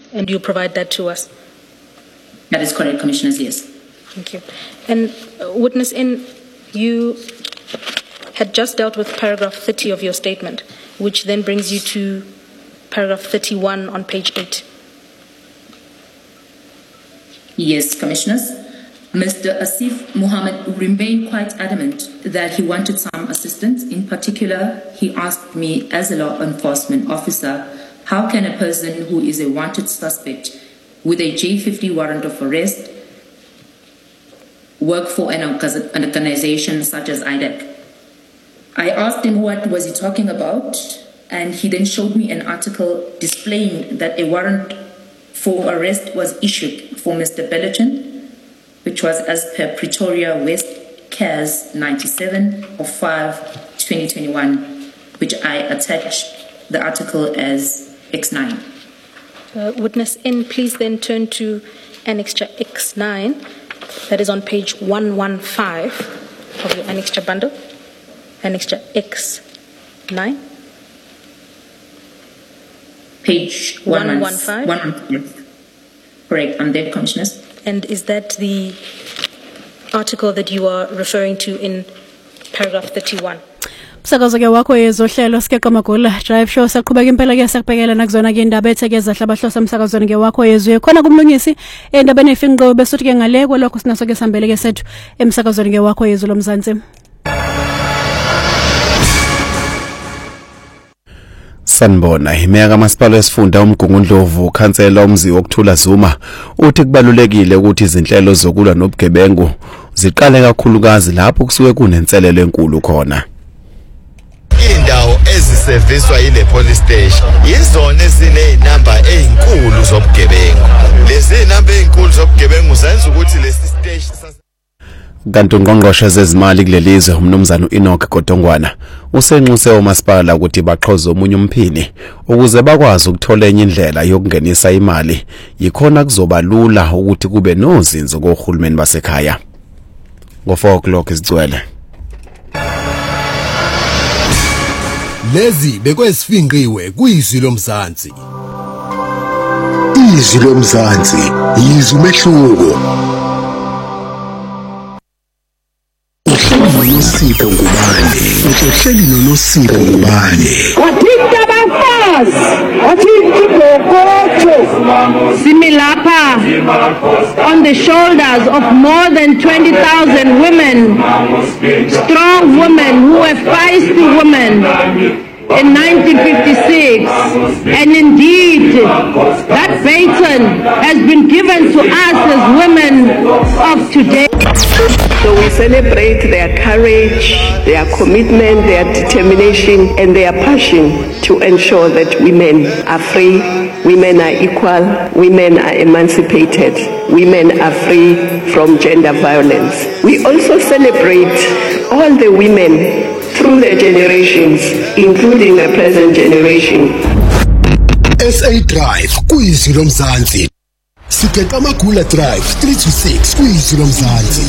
And you provide that to us? That is correct, Commissioners, yes. Thank you. And witness in, you had just dealt with paragraph 30 of your statement, which then brings you to paragraph 31 on page 8. Yes, Commissioners. Mr. Asif Muhammad remained quite adamant that he wanted some assistance. In particular, he asked me as a law enforcement officer, how can a person who is a wanted suspect with a J50 warrant of arrest work for an organization such as IDEC? I asked him what was he talking about, and he then showed me an article displaying that a warrant for arrest was issued for Mr. Bellichan, which was as per Pretoria West CAS 97 of 5/2021, which I attached the article as X9. Witness in, please then turn to Annexure X9, that is on page 115 of your Annexure bundle. Annexure X9. Page 115. Correct, on that, Commissioners. And is that the article that you are referring to in paragraph 31? Umsakazo ke wakho yezohlelo Sikeqa Magula Drive Show saqhubeka impela ke sakubhekela nakuzona ke indaba ethekeza hlabahlosa umsakazweni ke wakho yezwe khona kumlonyisi endabeni efinqo besuthi ke ngale kwalokho sinaso ke sambele ke sethu emsakazweni ke wakho yezwe lomzansi. Sanibona imeya kamasipala wesifunda uMgungundlovu khansela umzi wokuthula Zuma uthi kubalulekile ukuthi izinhlelo zokulwa nobugebengu ziqale kakhulukazi lapho kusuke kunenselelo enkulu khona. Indawo eziserviswa ile police station yizona ezinenamba ezinkulu zobugebengu. Lezi namba ezinkulu zobugebengu zenza ukuthi lesi station kanti ungqongqoshe zezimali kulelizwe umnumzana Enoch Godongwana usenxuse umasipala ukuthi baqhoze omunye umphini ukuze bakwazi ukuthola enye indlela yokungenisa imali yikhona kuzoba lula ukuthi kube nozinzo kohulumeni basekhaya. Ngo4 o'clock izigcwele. Lezi bekwesifinqiwe kuyizwi lomzansi. Izwi lomzansi yizwi umehluko. Uhleli noNosipho ngubani? Wathinta abafazi, wathinta igogojo. Similapha on the shoulders of more than 20,000 women, strong women who were feisty women in 1956, and indeed that baton has been given to us as women of today. So we celebrate their courage, their commitment, their determination, and their passion to ensure that women are free, women are equal, women are emancipated, women are free from gender violence. We also celebrate all the women through their generations, including the present generation. SA Drive, kuyizwi lomzansi. Sikeqa Magula Drive, 3 to 6, kuyizwi lomzansi.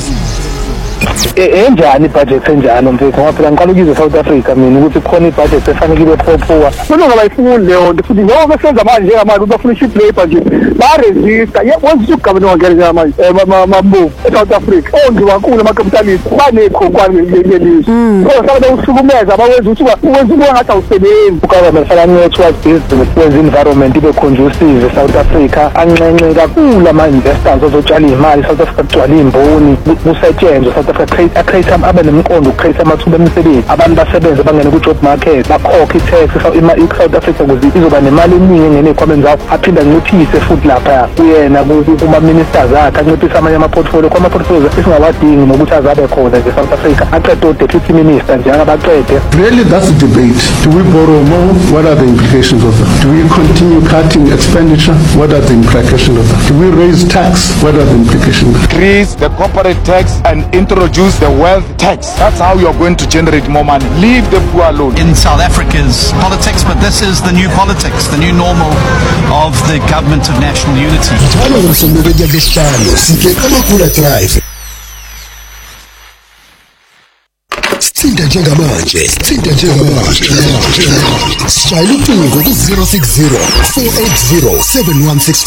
Enjani budget enjani mfethu ngoba phela ngiqala ukuzwe South Africa mina ukuthi khona ibudget efanele iphophuwa mina ngabayifundi leyo futhi ngoba besenza manje njengamanje bafuna cheap labor nje ba resista yebo governor ngeke manje mabu eSouth Africa ongiwankulu amacapitalist banekhonkwane lelizwe ngoba sabe usukumeza abawenza ukuthi uwenza ngathi awusebenzi ugovernment fanele towards business wenza environment ibe conducive eSouth Africa anxenxe kakhulu ama investors ozotshala imali South Africa kugcwala imboni kusetshenzwe South Africa create abe nemqondo create amathuba emisebenzi abantu basebenze bangene ku job market bakhokhe tax South Africa ukuze izoba nemali eningi engene ekhwameni zawo aphinda nginciphise futhi lapha kuyena kuma ministers akhe anciphisa amanye ama portfolio kwama portfolio esingawadingi nokuthi azabe khona nje South Africa aqede deputy minister nje akabaqede. Really that's the debate. Do we borrow more? What are the implications of that? Do we continue cutting expenditure? What are the implications of that? Do we raise tax? What are the implications? Increase the corporate tax and introduce the wealth tax. That's how you're going to generate more money. Leave the poor alone. In South Africa's politics, but this is the new politics, the new normal of the government of national unity. Sithinta njengamanje Shayela ucingo ku 060 480 7164